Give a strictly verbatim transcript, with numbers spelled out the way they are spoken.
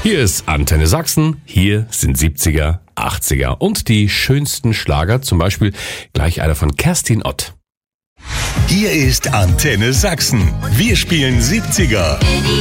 Hier ist Antenne Sachsen, hier sind siebziger, achtziger und die schönsten Schlager, zum Beispiel gleich einer von Kerstin Ott. Hier ist Antenne Sachsen. Wir spielen siebziger.